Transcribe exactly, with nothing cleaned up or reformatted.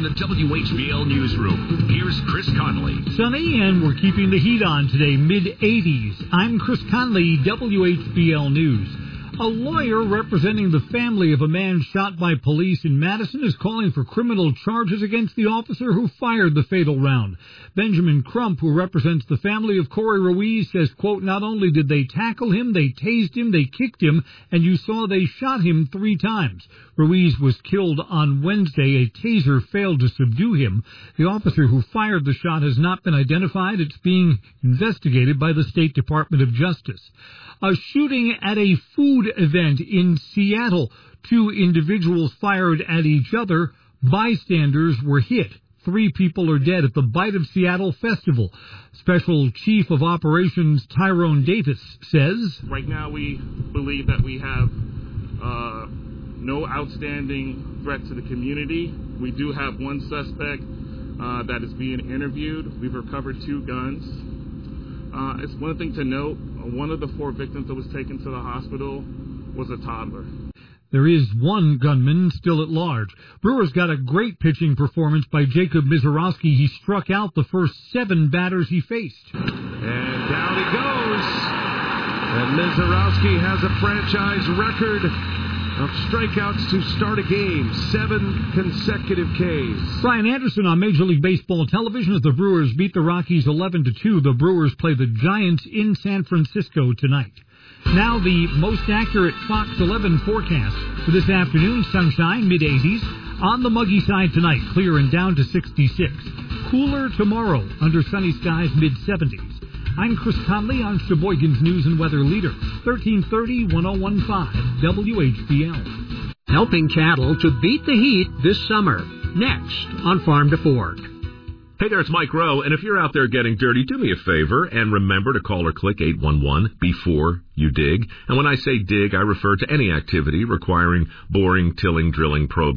the W H B L Newsroom. Here's Chris Conley. Sunny, and we're keeping the heat on today, mid eighties. I'm Chris Conley, W H B L News. A lawyer representing the family of a man shot by police in Madison is calling for criminal charges against the officer who fired the fatal round. Benjamin Crump, who represents the family of Corey Ruiz, says, quote, not only did they tackle him, they tased him, they kicked him, and you saw they shot him three times. Ruiz was killed on Wednesday. A taser failed to subdue him. The officer who fired the shot has not been identified. It's being investigated by the State Department of Justice. A shooting at a food event in Seattle. Two individuals fired at each other. Bystanders were hit. Three people are dead at the Bite of Seattle Festival. Special Chief of Operations Tyrone Davis says, right now we believe that we have uh, no outstanding threat to the community. We do have one suspect uh, that is being interviewed. We've recovered two guns. Uh, it's one thing to note, one of the four victims that was taken to the hospital was a toddler. There is one gunman still at large. Brewers got a great pitching performance by Jacob Mizorowski. He struck out the first seven batters he faced. And down he goes. And Mizorowski has a franchise record of strikeouts to start a game. Seven consecutive Ks. Brian Anderson on Major League Baseball television as the Brewers beat the Rockies eleven to two. The Brewers play the Giants in San Francisco tonight. Now the most accurate Fox eleven forecast for this afternoon. Sunshine, mid eighties. On the muggy side tonight, clear and down to sixty-six. Cooler tomorrow, under sunny skies, mid seventies. I'm Chris Conley on Sheboygan's News and Weather Leader, thirteen thirty, ten fifteen W H B L. Helping cattle to beat the heat this summer. Next on Farm to Fork. Hey there, it's Mike Rowe, and if you're out there getting dirty, do me a favor and remember to call or click eight one one before you dig. And when I say dig, I refer to any activity requiring boring, tilling, drilling, probing,